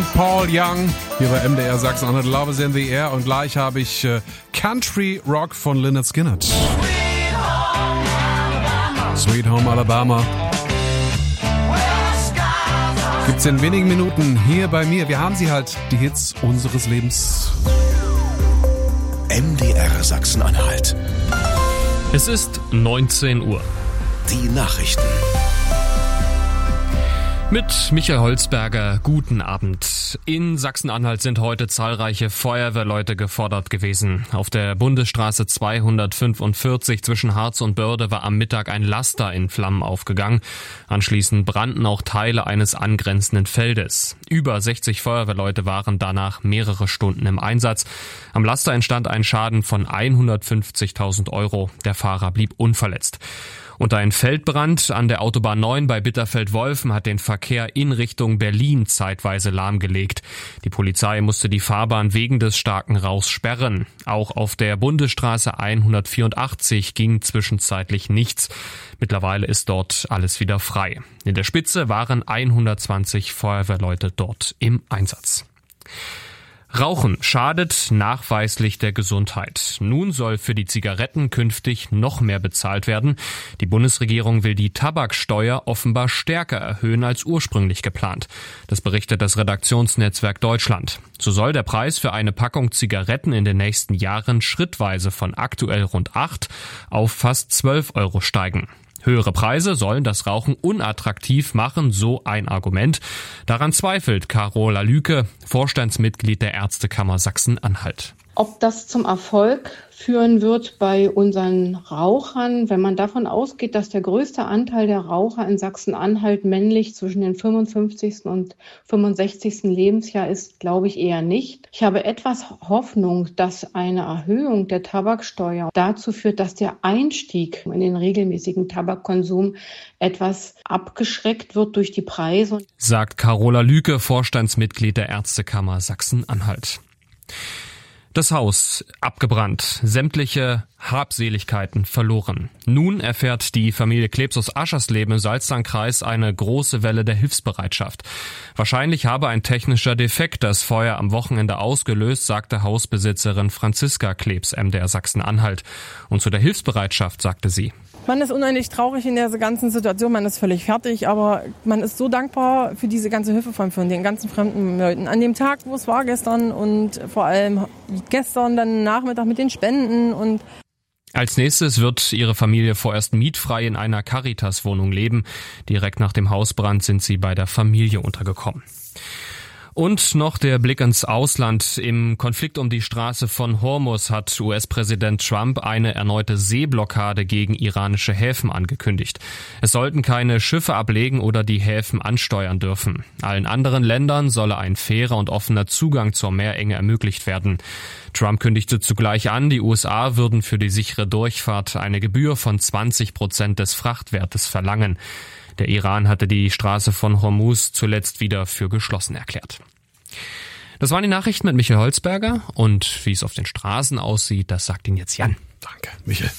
Paul Young, hier bei MDR Sachsen-Anhalt, Love is in the Air, und gleich habe ich Country Rock von Lynyrd Skynyrd. Sweet Home Alabama. Gibt's in wenigen Minuten hier bei mir. Wir haben sie halt, die Hits unseres Lebens. MDR Sachsen-Anhalt. Es ist 19 Uhr. Die Nachrichten. Mit Michael Holzberger, guten Abend. In Sachsen-Anhalt sind heute zahlreiche Feuerwehrleute gefordert gewesen. Auf der Bundesstraße 245 zwischen Harz und Börde war am Mittag ein Laster in Flammen aufgegangen. Anschließend brannten auch Teile eines angrenzenden Feldes. Über 60 Feuerwehrleute waren danach mehrere Stunden im Einsatz. Am Laster entstand ein Schaden von 150.000 €. Der Fahrer blieb unverletzt. Und ein Feldbrand an der Autobahn 9 bei Bitterfeld-Wolfen hat den Verkehr in Richtung Berlin zeitweise lahmgelegt. Die Polizei musste die Fahrbahn wegen des starken Rauchs sperren. Auch auf der Bundesstraße 184 ging zwischenzeitlich nichts. Mittlerweile ist dort alles wieder frei. In der Spitze waren 120 Feuerwehrleute dort im Einsatz. Rauchen schadet nachweislich der Gesundheit. Nun soll für die Zigaretten künftig noch mehr bezahlt werden. Die Bundesregierung will die Tabaksteuer offenbar stärker erhöhen als ursprünglich geplant. Das berichtet das Redaktionsnetzwerk Deutschland. So soll der Preis für eine Packung Zigaretten in den nächsten Jahren schrittweise von aktuell rund 8 auf fast 12 € steigen. Höhere Preise sollen das Rauchen unattraktiv machen, so ein Argument. Daran zweifelt Carola Lücke, Vorstandsmitglied der Ärztekammer Sachsen-Anhalt. Ob das zum Erfolg führen wird bei unseren Rauchern, wenn man davon ausgeht, dass der größte Anteil der Raucher in Sachsen-Anhalt männlich zwischen dem 55. und 65. Lebensjahr ist, glaube ich eher nicht. Ich habe etwas Hoffnung, dass eine Erhöhung der Tabaksteuer dazu führt, dass der Einstieg in den regelmäßigen Tabakkonsum etwas abgeschreckt wird durch die Preise. Sagt Carola Lücke, Vorstandsmitglied der Ärztekammer Sachsen-Anhalt. Das Haus abgebrannt, sämtliche Habseligkeiten verloren. Nun erfährt die Familie Klebs aus Aschersleben im Salzlandkreis eine große Welle der Hilfsbereitschaft. Wahrscheinlich habe ein technischer Defekt das Feuer am Wochenende ausgelöst, sagte Hausbesitzerin Franziska Klebs, MDR Sachsen-Anhalt. Und zu der Hilfsbereitschaft sagte sie: Man ist unheimlich traurig in der ganzen Situation, man ist völlig fertig, aber man ist so dankbar für diese ganze Hilfe von den ganzen fremden Leuten. An dem Tag, wo es war gestern und vor allem gestern dann Nachmittag mit den Spenden und Als nächstes wird ihre Familie vorerst mietfrei in einer Caritas-Wohnung leben. Direkt nach dem Hausbrand sind sie bei der Familie untergekommen. Und noch der Blick ins Ausland. Im Konflikt um die Straße von Hormuz hat US-Präsident Trump eine erneute Seeblockade gegen iranische Häfen angekündigt. Es sollten keine Schiffe ablegen oder die Häfen ansteuern dürfen. Allen anderen Ländern solle ein fairer und offener Zugang zur Meerenge ermöglicht werden. Trump kündigte zugleich an, die USA würden für die sichere Durchfahrt eine Gebühr von 20% des Frachtwertes verlangen. Der Iran hatte die Straße von Hormuz zuletzt wieder für geschlossen erklärt. Das waren die Nachrichten mit Michael Holzberger. Und wie es auf den Straßen aussieht, das sagt Ihnen jetzt Jan. Danke, Michael.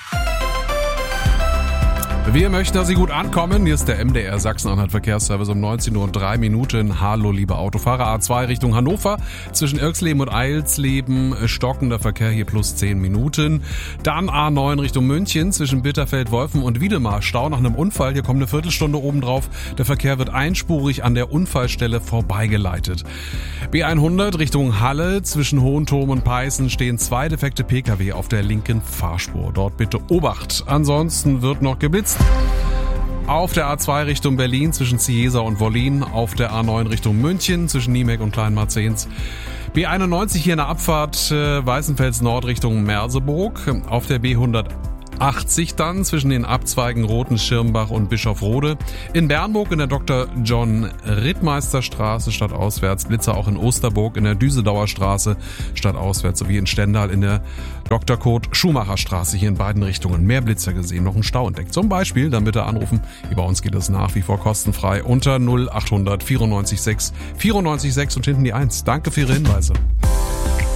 Wir möchten, dass Sie gut ankommen. Hier ist der MDR Sachsen-Anhalt Verkehrsservice um 19:03 Uhr. Hallo, liebe Autofahrer. A2 Richtung Hannover. Zwischen Irxleben und Eilsleben stockender Verkehr, hier plus 10 Minuten. Dann A9 Richtung München. Zwischen Bitterfeld-Wolfen und Wiedemar Stau nach einem Unfall. Hier kommt eine Viertelstunde obendrauf. Der Verkehr wird einspurig an der Unfallstelle vorbeigeleitet. B100 Richtung Halle. Zwischen Hohenturm und Peißen stehen 2 defekte Pkw auf der linken Fahrspur. Dort bitte Obacht. Ansonsten wird noch geblitzt. Auf der A2 Richtung Berlin zwischen Ciesa und Wollin, auf der A9 Richtung München zwischen Niemek und Kleinmarzehns. B91 hier in der Abfahrt Weißenfels Nord Richtung Merseburg, auf der B180 dann zwischen den Abzweigen Rotenschirmbach und Bischofrode. In Bernburg in der Dr. John Rittmeister Straße stadtauswärts, Blitzer auch in Osterburg in der Düsedauer Straße stadtauswärts sowie in Stendal in der Dr. Kurt Schumacher Straße, hier in beiden Richtungen. Mehr Blitzer gesehen, noch ein Stau entdeckt. Zum Beispiel, dann bitte anrufen. Wie bei uns geht es nach wie vor kostenfrei unter 0800 94 6 94 6 und hinten die 1. Danke für Ihre Hinweise.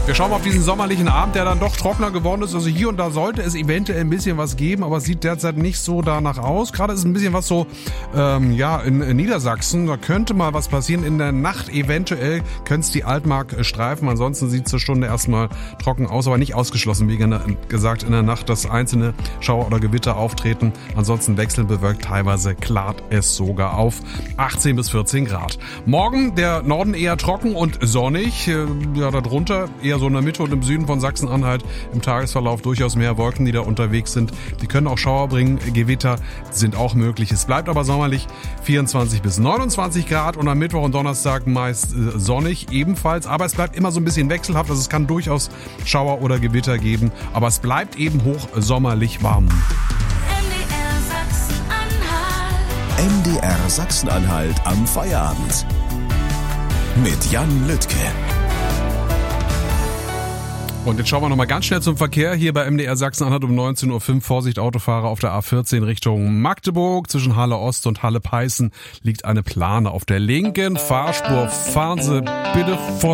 Wir schauen mal auf diesen sommerlichen Abend, der dann doch trockener geworden ist. Also hier und da sollte es eventuell ein bisschen was geben, aber es sieht derzeit nicht so danach aus. Gerade ist ein bisschen was so, in Niedersachsen. Da könnte mal was passieren. In der Nacht eventuell könnte es die Altmark streifen. Ansonsten sieht es zur Stunde erstmal trocken aus, aber nicht ausgeschlossen. Wie gesagt, in der Nacht, dass einzelne Schauer oder Gewitter auftreten. Ansonsten wechselnd bewölkt, teilweise klart es sogar auf 18 bis 14 Grad. Morgen der Norden eher trocken und sonnig. Darunter eher so in der Mitte und im Süden von Sachsen-Anhalt im Tagesverlauf durchaus mehr Wolken, die da unterwegs sind. Die können auch Schauer bringen, Gewitter sind auch möglich. Es bleibt aber sommerlich 24 bis 29 Grad und am Mittwoch und Donnerstag meist sonnig ebenfalls. Aber es bleibt immer so ein bisschen wechselhaft, also es kann durchaus Schauer oder Gewitter geben. Aber es bleibt eben hochsommerlich warm. MDR Sachsen-Anhalt am Feierabend. Mit Jan Lüttke. Und jetzt schauen wir nochmal ganz schnell zum Verkehr. Hier bei MDR Sachsen-Anhalt um 19.05 Uhr. Vorsicht, Autofahrer auf der A14 Richtung Magdeburg. Zwischen Halle Ost und Halle Peißen liegt eine Plane auf der linken Fahrspur. Fahren Sie bitte vorsichtig.